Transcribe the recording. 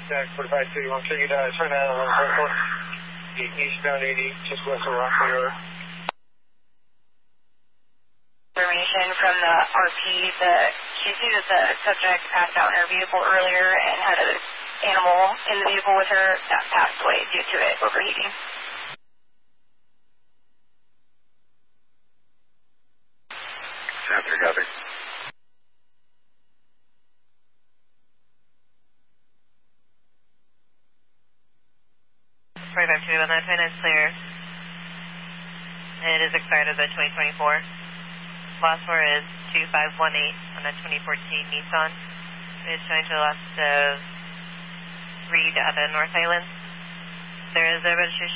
contact 4531. So you turn out on 144, eastbound 80, just west of Rockford Road. Information from the RP, she see that the subject passed out in her vehicle earlier and had an animal in the vehicle with her that passed away due to it overheating. Copy. 4521, that 29 is clear. And it is expired as a 2024. Last four is 2518 on a 2014 Nissan. It is showing to the left of Reed at North Island. There is a registration